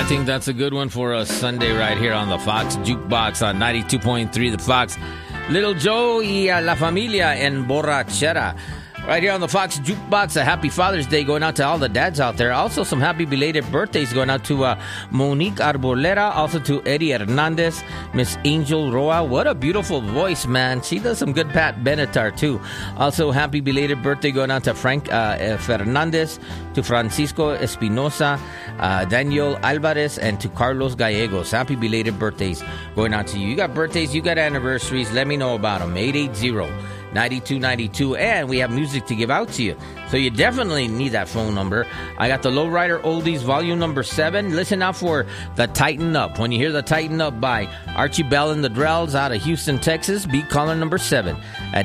I think that's a good one for a Sunday right here on the Fox Jukebox on 92.3 The Fox. Little Joe y La Familia en Borrachera. Right here on the Fox Jukebox, a happy Father's Day going out to all the dads out there. Also, some happy belated birthdays going out to Monique Arbolera, also to Eddie Hernandez, Miss Angel Roa. What a beautiful voice, man. She does some good Pat Benatar, too. Also, happy belated birthday going out to Frank Fernandez, to Francisco Espinosa, Daniel Alvarez, and to Carlos Gallegos. Happy belated birthdays going out to you. You got birthdays, you got anniversaries. Let me know about them. 880-9292, and we have music to give out to you. So you definitely need that phone number. I got the Lowrider Oldies volume number 7. Listen out for the Tighten Up. When you hear the Tighten Up by Archie Bell and the Drells out of Houston, Texas, be caller number 7 at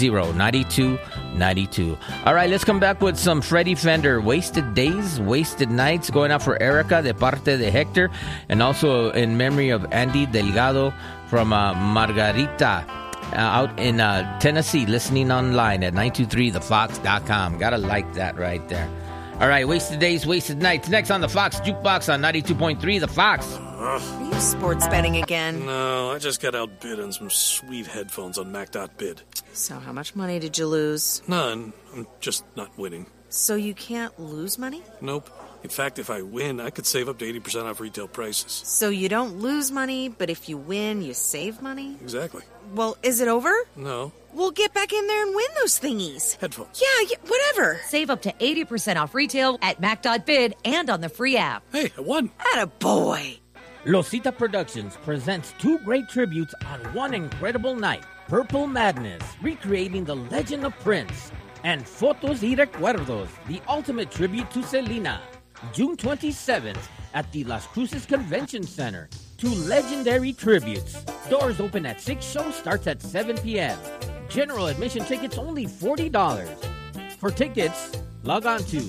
880-9292. All right, let's come back with some Freddie Fender, Wasted Days, Wasted Nights, going out for Erica de parte de Hector, and also in memory of Andy Delgado from Margarita, out in Tennessee, listening online at 923thefox.com. Gotta like that right there. All right, Wasted Days, Wasted Nights. Next on the Fox Jukebox on 92.3 The Fox. Are you sports betting again? No, I just got outbid on some sweet headphones on Mac.bid. So how much money did you lose? None. I'm just not winning. So you can't lose money? Nope. In fact, if I win, I could save up to 80% off retail prices. So you don't lose money, but if you win, you save money? Exactly. Well, is it over? No. We'll get back in there and win those thingies. Headphones. Yeah, whatever. Save up to 80% off retail at Mac.bid and on the free app. Hey, I won. Attaboy. Losita Productions presents 2 great tributes on one incredible night. Purple Madness, recreating the legend of Prince, and Fotos y Recuerdos, the ultimate tribute to Selena. June 27th at the Las Cruces Convention Center. 2 legendary tributes. Doors open at 6, show starts at 7 p.m. General admission tickets only $40. For tickets, log on to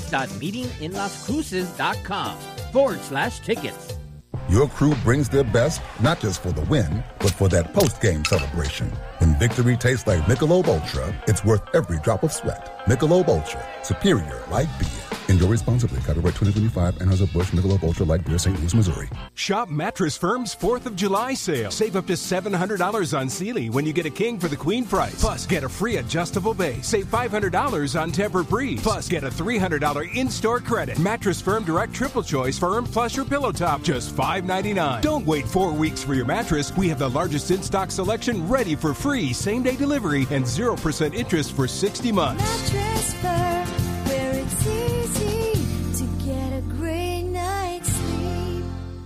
tickets.meetinginlascruces.com/tickets. Your crew brings their best, not just for the win, but for that post-game celebration. When victory tastes like Michelob Ultra, it's worth every drop of sweat. Michelob Ultra, superior like beer. Enjoy responsibly. Copyright 2025, Anheuser-Busch, Michelob Ultra Light Beer, St. Louis, Missouri. Shop Mattress Firm's 4th of July sale. Save up to $700 on Sealy when you get a king for the queen price. Plus, get a free adjustable base. Save $500 on Tempur-Breeze. Plus, get a $300 in-store credit. Mattress Firm Direct Triple Choice Firm plus your pillow top. Just $5.99. Don't wait 4 weeks for your mattress. We have the largest in-stock selection ready for free same-day delivery and 0% interest for 60 months. Mattress Firm, where it's easy to get a great night's sleep.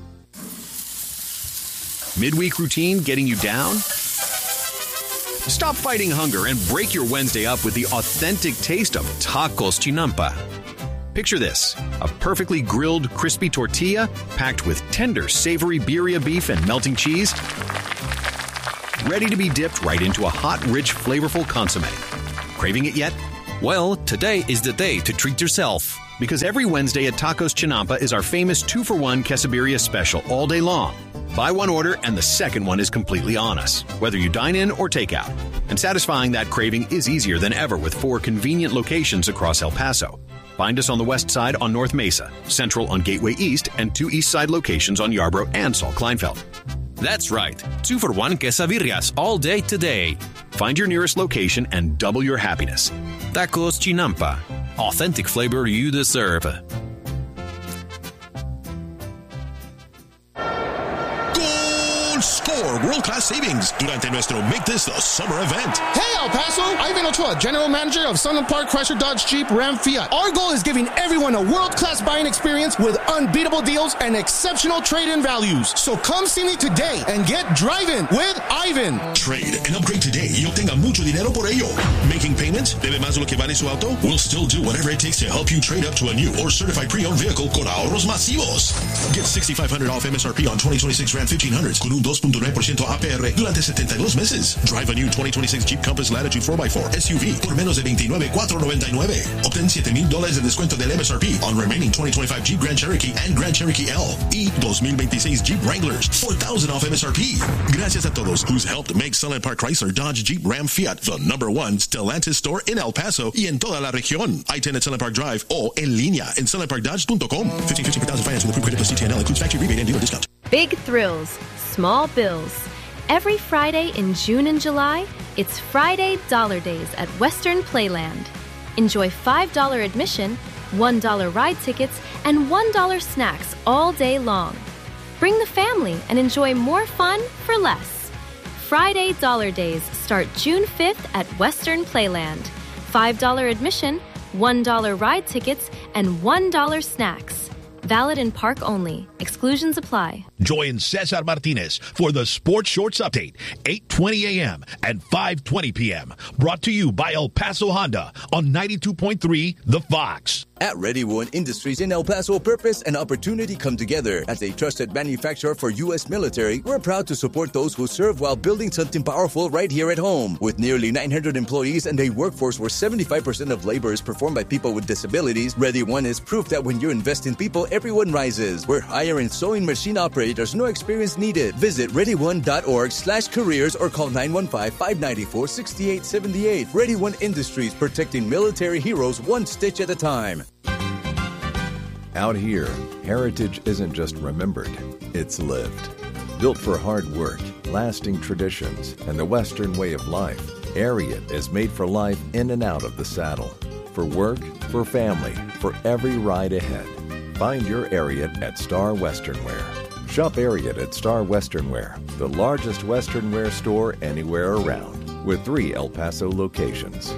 Midweek routine getting you down? Stop fighting hunger and break your Wednesday up with the authentic taste of Tacos Chinampa. Picture this, a perfectly grilled, crispy tortilla packed with tender, savory birria beef and melting cheese, ready to be dipped right into a hot, rich, flavorful consomme. Craving it yet? Well, today is the day to treat yourself. Because every Wednesday at Tacos Chinampa is our famous 2-for-1 quesadilla special all day long. Buy one order and the second one is completely on us, whether you dine in or take out. And satisfying that craving is easier than ever with 4 convenient locations across El Paso. Find us on the west side on North Mesa, central on Gateway East, and 2 east side locations on Yarborough and Saul Kleinfeld. That's right, 2-for-1 quesadillas all day today. Find your nearest location and double your happiness. Tacos Chinampa. Authentic flavor you deserve. Score world-class savings durante nuestro Make This the Summer event. Hey, El Paso! Ivan Ochoa, General Manager of Sunland Park Chrysler Dodge Jeep Ram Fiat. Our goal is giving everyone a world-class buying experience with unbeatable deals and exceptional trade-in values. So come see me today and get driving with Ivan. Trade and upgrade today y obtenga mucho dinero por ello. Making payments? ¿Debe más de lo que vale su auto? We'll still do whatever it takes to help you trade up to a new or certified pre-owned vehicle con ahorros masivos. Get $6,500 off MSRP on 2026 Ram 1500s con un 2.9 9% APR durante 72 meses. Drive a new 2026 Jeep Compass Latitude 4x4 SUV por menos de $29,499. Obtén $7,000 de descuento del MSRP on remaining 2025 Jeep Grand Cherokee and Grand Cherokee L y 2026 Jeep Wranglers. $4,000 off MSRP. Gracias a todos who's helped make Sunland Park Chrysler, Dodge, Jeep, Ram, Fiat the #1 Stellantis store in El Paso y en toda la región. I-10 at Sunland Park Drive o en línea en sunlandparkdodge.com. 1550 per thousand finance with approved credit plus TTNL includes factory rebate and dealer discount. Big thrills, small bills. Every Friday in June and July, it's Friday Dollar Days at Western Playland. Enjoy $5 admission, $1 ride tickets, and $1 snacks all day long. Bring the family and enjoy more fun for less. Friday Dollar Days start June 5th at Western Playland. $5 admission, $1 ride tickets, and $1 snacks. Valid in park only. Exclusions apply. Join Cesar Martinez for the Sports Shorts Update, 8:20 a.m. and 5:20 p.m. Brought to you by El Paso Honda on 92.3 The Fox. At Ready One Industries in El Paso, purpose and opportunity come together. As a trusted manufacturer for U.S. military, we're proud to support those who serve while building something powerful right here at home. With nearly 900 employees and a workforce where 75% of labor is performed by people with disabilities, Ready One is proof that when you invest in people, everyone rises. We're hiring sewing machine operators, no experience needed. Visit readyone.org/careers or call 915-594-6878. Ready One Industries, protecting military heroes one stitch at a time. Out here, heritage isn't just remembered, it's lived. Built for hard work, lasting traditions, and the Western way of life, Ariat is made for life in and out of the saddle. For work, for family, for every ride ahead. Find your Ariat at Star Western Wear. Shop Ariat at Star Western Wear, the largest Western wear store anywhere around, with 3 El Paso locations.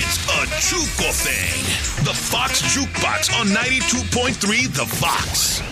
Juco thing. The Fox Jukebox on 92.3 The Fox.